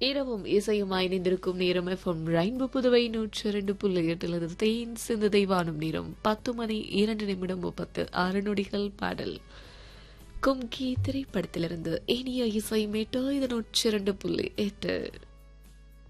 இரவும் இசையுமாய் இணைந்திருக்கும் நேரம் எஃப்எம் ரெயின்போ புதுவை 102.8 தேன் சிந்ததை வானும் நேரம் 10 மணி 2 நிமிடம் 36 நொடிகள். பாடல் கும்கி திரைப்படத்திலிருந்து இனிய இசை மேட்டோ இது 102.8.